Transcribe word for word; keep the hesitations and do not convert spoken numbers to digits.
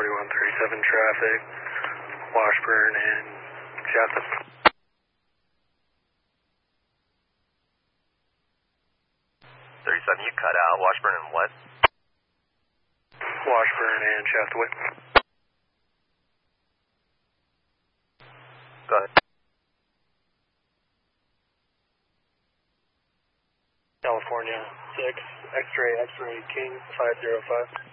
forty-one thirty-seven traffic, Washburn and Shasta. thirty-seven, you cut out. Washburn and what? Washburn and Shaftaway. Go ahead. California six, X-ray, X-ray, King five zero five.